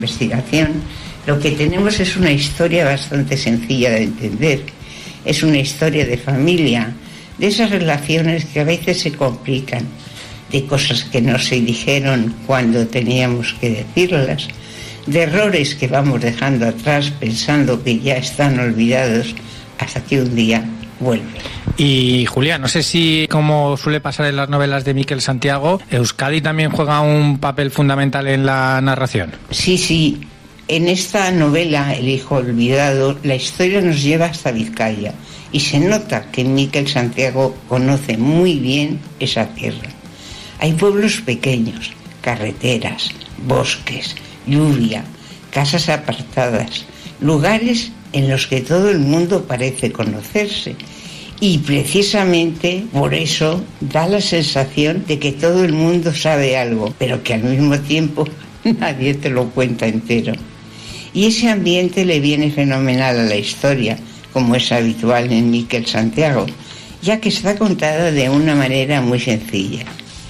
investigación, lo que tenemos es una historia bastante sencilla de entender. Es una historia de familia, de esas relaciones que a veces se complican, de cosas que no se dijeron cuando teníamos que decirlas, de errores que vamos dejando atrás pensando que ya están olvidados hasta que un día vuelven. Y Julia, no sé si, como suele pasar en las novelas de Miquel Santiago, Euskadi también juega un papel fundamental en la narración. Sí. En esta novela, El hijo olvidado, la historia nos lleva hasta Vizcaya y se nota que Miquel Santiago conoce muy bien esa tierra. Hay pueblos pequeños, carreteras, bosques, lluvia, casas apartadas, lugares en los que todo el mundo parece conocerse. Y precisamente por eso da la sensación de que todo el mundo sabe algo, pero que al mismo tiempo nadie te lo cuenta entero. Y ese ambiente le viene fenomenal a la historia, como es habitual en Miquel Santiago, ya que está contada de una manera muy sencilla.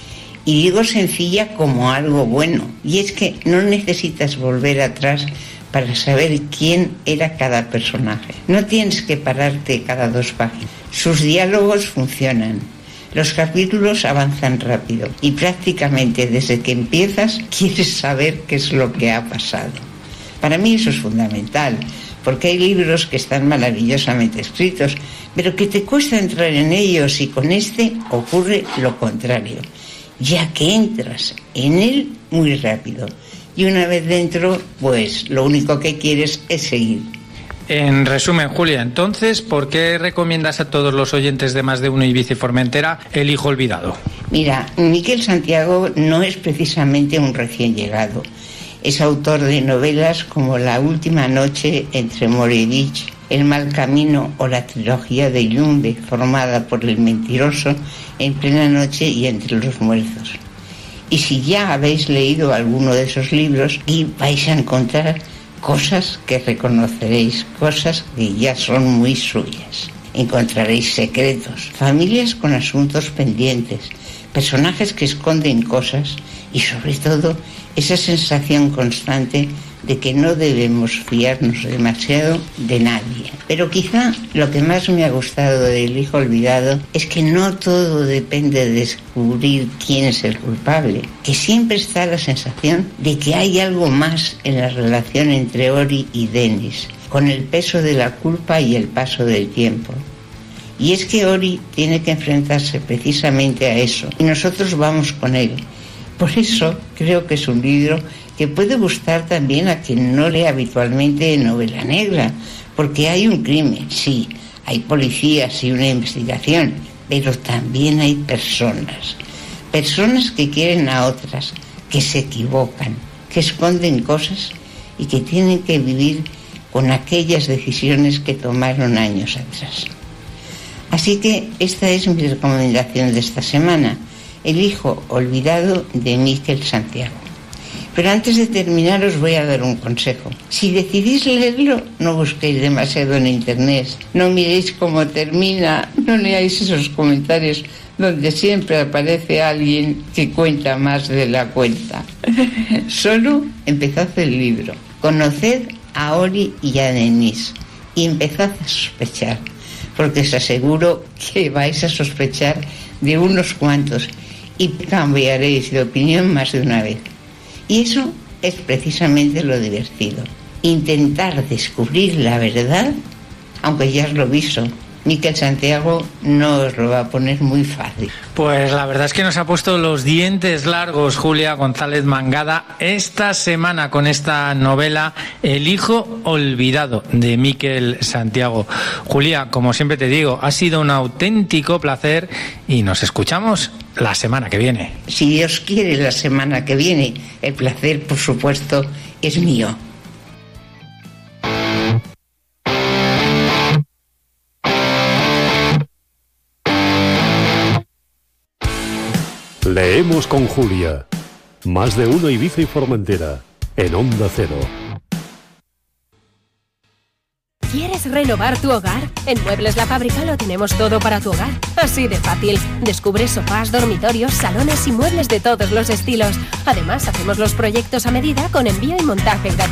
Y digo sencilla como algo bueno, y es que no necesitas volver atrás para saber quién era cada personaje. No tienes que pararte cada 2 páginas. Sus diálogos funcionan. Los capítulos avanzan rápido y prácticamente desde que empiezas quieres saber qué es lo que ha pasado. Para mí eso es fundamental, porque hay libros que están maravillosamente escritos, pero que te cuesta entrar en ellos, y con este ocurre lo contrario, ya que entras en él muy rápido. Y una vez dentro, pues lo único que quieres es seguir. En resumen, Julia, entonces, ¿por qué recomiendas a todos los oyentes de Más de Uno Ibiza y Formentera El hijo olvidado? Mira, Miquel Santiago no es precisamente un recién llegado. Es autor de novelas como La última noche entre Morevich, El mal camino o la trilogía de Yumbe, formada por El mentiroso, En plena noche y Entre los muertos. Y si ya habéis leído alguno de esos libros, y vais a encontrar cosas que reconoceréis, cosas que ya son muy suyas. Encontraréis secretos, familias con asuntos pendientes, personajes que esconden cosas y sobre todo esa sensación constante de que no debemos fiarnos demasiado de nadie. Pero quizá lo que más me ha gustado del hijo olvidado es que no todo depende de descubrir quién es el culpable, que siempre está la sensación de que hay algo más en la relación entre Ori y Denis, con el peso de la culpa y el paso del tiempo. Y es que Ori tiene que enfrentarse precisamente a eso, y nosotros vamos con él. Por eso creo que es un libro que puede gustar también a quien no lee habitualmente novela negra, porque hay un crimen, sí, hay policías y una investigación, pero también hay personas que quieren a otras, que se equivocan, que esconden cosas y que tienen que vivir con aquellas decisiones que tomaron años atrás. Así que esta es mi recomendación de esta semana, El hijo olvidado de Miquel Santiago. Pero antes de terminar os voy a dar un consejo. Si decidís leerlo, no busquéis demasiado en internet, no miréis cómo termina, no leáis esos comentarios donde siempre aparece alguien que cuenta más de la cuenta. Solo empezad el libro, conoced a Ori y a Denis y empezad a sospechar, porque os aseguro que vais a sospechar de unos cuantos y cambiaréis de opinión más de una vez. Y eso es precisamente lo divertido, intentar descubrir la verdad, aunque ya os lo visto, Miquel Santiago no os lo va a poner muy fácil. Pues la verdad es que nos ha puesto los dientes largos Julia González Mangada esta semana con esta novela El hijo olvidado de Miquel Santiago. Julia, como siempre te digo, ha sido un auténtico placer y nos escuchamos la semana que viene. Si Dios quiere, la semana que viene. El placer, por supuesto, es mío. Leemos con Julia. Más de Uno Ibiza y Formentera, en Onda Cero. ¿Quieres renovar tu hogar? En Muebles La Fábrica lo tenemos todo para tu hogar. Así de fácil. Descubre sofás, dormitorios, salones y muebles de todos los estilos. Además, hacemos los proyectos a medida con envío y montaje gratuito.